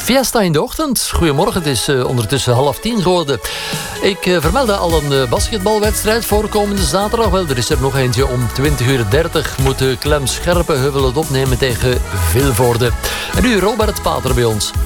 Fiesta in de ochtend. Goedemorgen, het is ondertussen 9:30 geworden. Ik vermeldde al een basketbalwedstrijd voor komende zaterdag. Wel, er is er nog eentje om 20:30. Moet Clem Scherpenheuvel het opnemen tegen Vilvoorde. En nu Robert Pater bij ons.